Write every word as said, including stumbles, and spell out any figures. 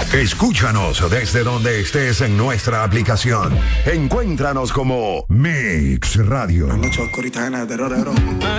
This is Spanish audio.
Escúchanos desde donde estés en nuestra aplicación. Encuéntranos como Mix Radio. Una noche oscurita, llena de terror,